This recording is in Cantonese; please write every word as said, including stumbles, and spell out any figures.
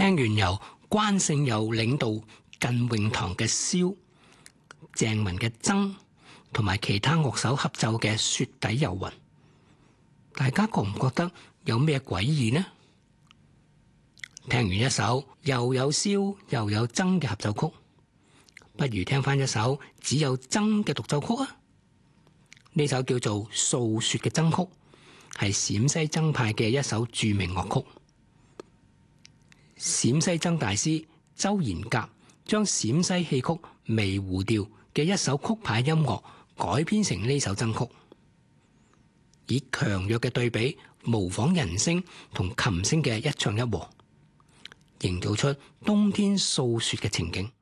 聽完由關聖佑領導靳永堂嘅簫、鄭文嘅箏同埋其他樂手合奏嘅雪底遊雲，大家覺唔覺得有咩詭異呢？聽完一首又有簫又有箏嘅合奏曲，不如聽翻一首只有箏嘅獨奏曲啊！呢首叫做《訴說》嘅箏曲，係陝西箏派嘅一首著名樂曲。陝西箏大師周延甲將陝西戲曲微胡調嘅一首曲牌音樂改編成呢首箏曲，以強弱嘅對比模仿人聲同琴聲嘅一唱一和，營造出冬天訴說嘅情景。